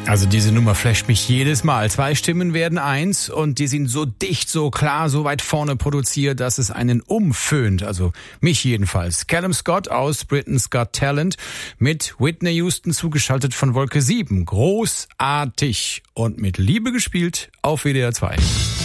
Also diese Nummer flasht mich jedes Mal. 2 Stimmen werden 1 und die sind so dicht, so klar, so weit vorne produziert, dass es einen umföhnt. Also mich jedenfalls. Callum Scott aus Britain's Got Talent mit Whitney Houston zugeschaltet von Wolke 7. Großartig und mit Liebe gespielt auf WDR 2.